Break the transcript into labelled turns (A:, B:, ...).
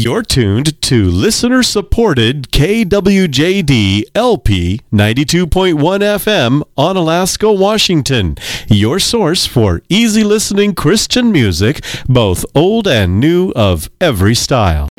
A: You're tuned to listener-supported KWJD LP 92.1 FM on Alaska, Washington. Your source for easy listening Christian music, both old and new of every style.